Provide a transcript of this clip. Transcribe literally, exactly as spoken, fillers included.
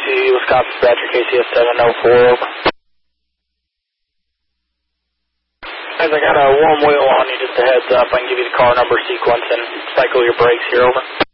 C, Wisconsin Dispatcher, K C S seven oh four, over. Guys, I got a warm wheel on you, just a heads up. I can give you the car number, sequence, and cycle your brakes here, over.